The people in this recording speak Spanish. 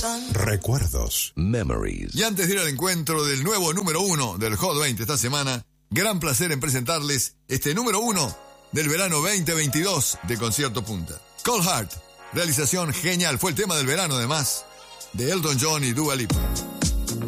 Recuerdos. Memories. Y antes de ir al encuentro del nuevo número 1 del Hot 20 esta semana, gran placer en presentarles este número 1 del verano 2022 de Concierto Punta. Cold Heart, realización genial, fue el tema del verano además, de Elton John y Dua Lipa.